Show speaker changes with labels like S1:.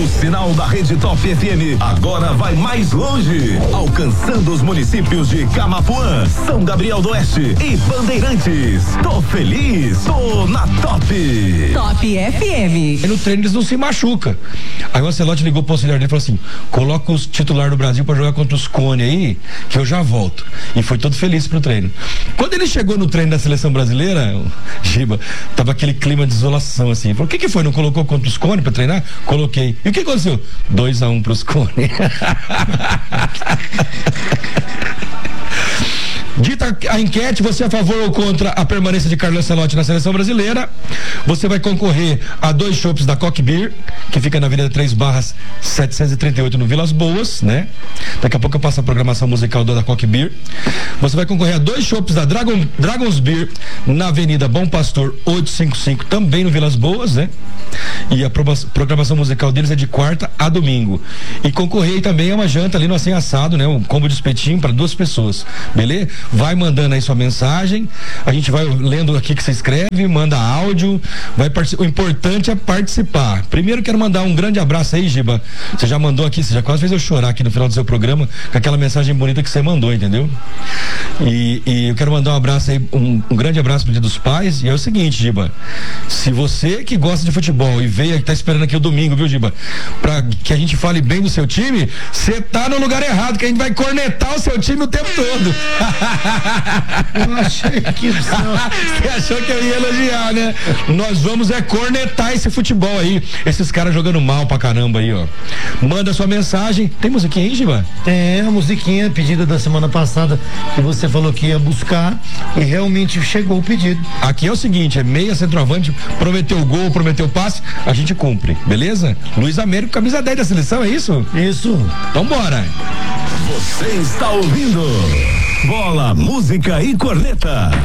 S1: O sinal da Rede Top FM agora vai mais longe, alcançando os municípios de Camapuã, São Gabriel do Oeste e Bandeirantes. Tô feliz, tô na Top.
S2: Top FM.
S3: E no treino eles não se machucam. Aí o Ancelotti ligou pro auxiliar dele e falou assim: coloca os titular do Brasil pra jogar contra os Cone aí, que eu já volto. E foi todo feliz pro treino. Quando ele chegou no treino da seleção brasileira, Giba, tava aquele clima de isolação assim. Ele falou: o que foi? Não colocou contra os Cone pra treinar? Coloquei. E o que aconteceu? 2-1 pros Cone. Dita a enquete, você é a favor ou contra a permanência de Carlo Ancelotti na seleção brasileira? Você vai concorrer a 2 chopps da Coque Beer, que fica na Avenida 3/738 no Vilas Boas, né? Daqui a pouco eu passo a programação musical da Coque Beer. Você vai concorrer a 2 chopps da Dragons Beer na Avenida Bom Pastor 855, também no Vilas Boas, né? E a programação musical deles é de quarta a domingo. E concorrer também a uma janta ali no Assim Assado, né? Um combo de espetinho para 2 pessoas, beleza? Vai mandando aí sua mensagem, a gente vai lendo aqui que você escreve, manda áudio, vai participar. O importante é participar. Primeiro quero mandar um grande abraço aí, Giba. Você já mandou aqui, você já quase fez eu chorar aqui no final do seu programa com aquela mensagem bonita que você mandou, entendeu? E eu quero mandar um abraço aí, um grande abraço pro Dia dos Pais. E é o seguinte, Giba, se você que gosta de futebol e veio, tá esperando aqui o domingo, viu, Giba, pra que a gente fale bem do seu time, você tá no lugar errado, que a gente vai cornetar o seu time o tempo todo.
S4: Eu achei que
S3: você achou que eu ia elogiar, né? Nós vamos cornetar esse futebol aí, esses caras jogando mal pra caramba aí, ó. Manda sua mensagem. Tem musiquinha aí, Giba?
S4: É, a musiquinha pedida da semana passada que você falou que ia buscar e realmente chegou o pedido.
S3: Aqui é o seguinte, é meia centroavante, prometeu gol, prometeu passe, a gente cumpre, beleza? Luiz Américo, camisa 10 da seleção, é isso?
S4: Isso.
S3: Então bora.
S1: Você está ouvindo Bola, Música e Corneta.